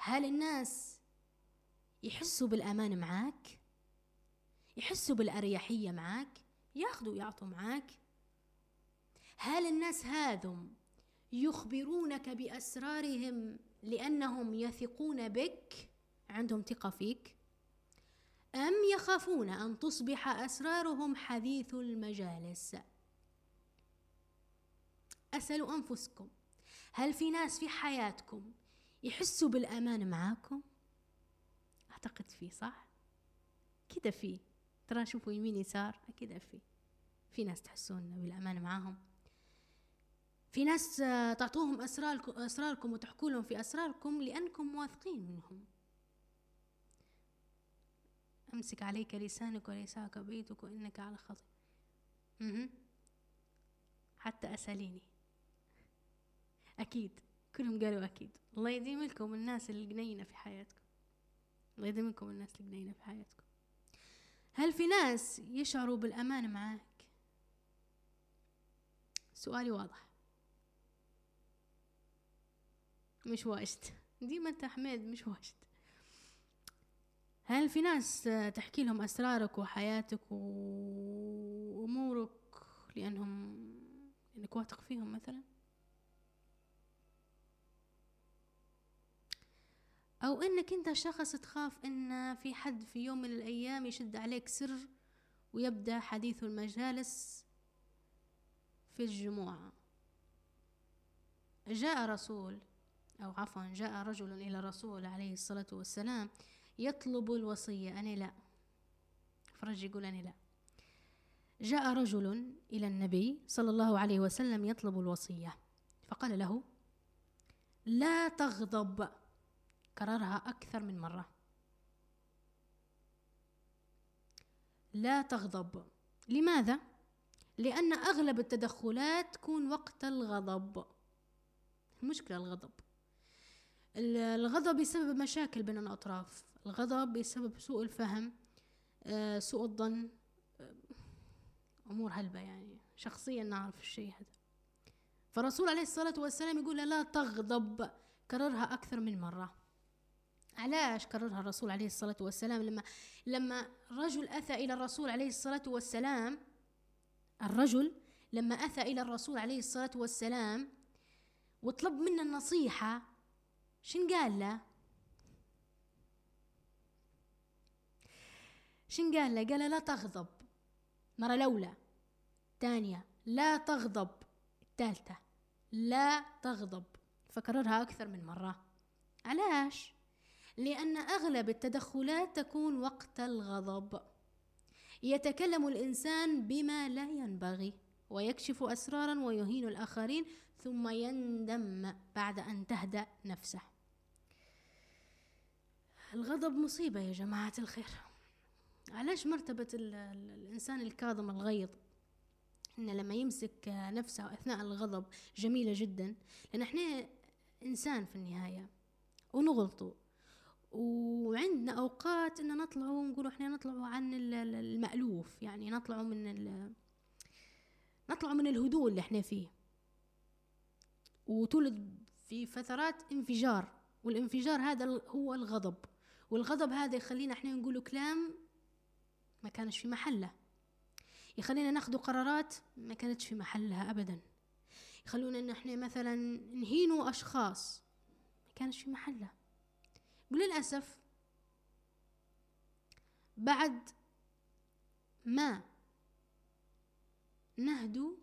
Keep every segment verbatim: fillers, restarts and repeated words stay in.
هل الناس يحسوا بالأمان معاك؟ يحسوا بالأريحية معاك؟ ياخذوا ويعطوا معاك؟ هل الناس هذم يخبرونك بأسرارهم لأنهم يثقون بك، عندهم ثقة فيك، أم يخافون أن تصبح أسرارهم حديث المجالس؟ أسألوا أنفسكم، هل في ناس في حياتكم يحسوا بالأمان معاكم؟ أعتقد فيه، صح؟ كده فيه، ترى شوفوا يمين يسار، كده فيه في ناس تحسون بالأمان معاهم. في ناس تعطوهم أسراركم, أسراركم وتحكوا لهم في أسراركم لأنكم واثقين منهم. أمسك عليك لسانك وليساك بيتك وإنك على خطأ. م- حتى أساليني أكيد كلهم قالوا أكيد. الله يديم لكم الناس الجنينة في حياتكم، الله يديم لكم الناس الجنينة في حياتكم. هل في ناس يشعروا بالأمان معك؟ سؤالي واضح، مش واجد. ديما انت حميد مش واجد. هل في ناس تحكي لهم أسرارك وحياتك وأمورك لأنهم لأنك واثق فيهم مثلا؟ أو إنك أنت شخص تخاف إن في حد في يوم من الأيام يشد عليك سر ويبدأ حديث المجالس في الجموع. جاء رسول أو عفوا جاء رجل إلى الرسول عليه الصلاة والسلام يطلب الوصية. أنا لا، فرج يقول أنا لا. جاء رجل إلى النبي صلى الله عليه وسلم يطلب الوصية، فقال له لا تغضب، كررها أكثر من مرة، لا تغضب. لماذا؟ لأن أغلب التدخلات تكون وقت الغضب. المشكلة الغضب، الغضب يسبب مشاكل بين الأطراف، الغضب يسبب سوء الفهم، سوء الظن، أمور هلبة يعني. شخصيا نعرف الشيء هذا. فالرسول عليه الصلاة والسلام يقول لا تغضب، كررها أكثر من مرة. علاش كررها الرسول عليه الصلاة والسلام؟ لما لما رجل أتى إلى الرسول عليه الصلاة والسلام، الرجل لما أتى إلى الرسول عليه الصلاة والسلام وطلب منا النصيحة، شن قال له؟ شن قال له؟ قال لا تغضب مرة الأولى، ثانية لا تغضب، الثالثة لا تغضب، فكررها أكثر من مرة. علاش؟ لأن أغلب التدخلات تكون وقت الغضب. يتكلم الإنسان بما لا ينبغي ويكشف أسرارا ويهين الآخرين ثم يندم بعد أن تهدأ نفسه. الغضب مصيبة يا جماعة الخير. علاش مرتبة الإنسان الكاظم الغيظ إن لما يمسك نفسه أثناء الغضب جميلة جدا، لأن إحنا إنسان في النهاية ونغلطوا، وعندنا أوقات إن نطلعوا ونقولوا إحنا نطلعوا عن المألوف، يعني نطلعوا من نطلعوا من الهدوء اللي إحنا فيه، وتولد في فترات انفجار، والانفجار هذا هو الغضب، والغضب هذا يخلينا إحنا نقولوا كلام ما كانش في محله، يخلينا ناخذ قرارات ما كانتش في محلها أبدا، يخلونا إن إحنا مثلا نهينوا أشخاص ما كانش في محلها. وللأسف بعد ما نهدو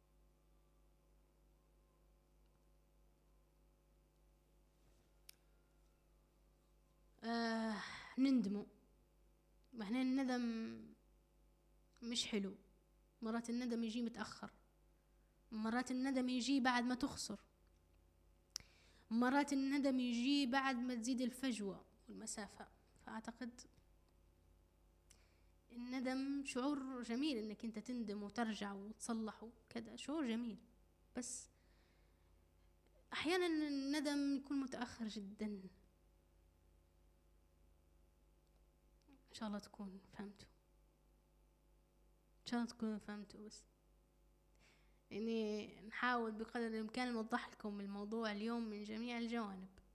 آه نندموا. وإحنا الندم مش حلو، مرات الندم يجي متأخر، مرات الندم يجي بعد ما تخسر، مرات الندم يجي بعد ما تزيد الفجوة والمسافة. فأعتقد الندم شعور جميل، انك انت تندم وترجع وتصلح وكذا، شعور جميل، بس احيانا الندم يكون متأخر جدا. ان شاء الله تكون فهمتوا، ان شاء الله تكونوا فهمتوا. بس يعني نحاول بقدر الامكان نوضح لكم الموضوع اليوم من جميع الجوانب.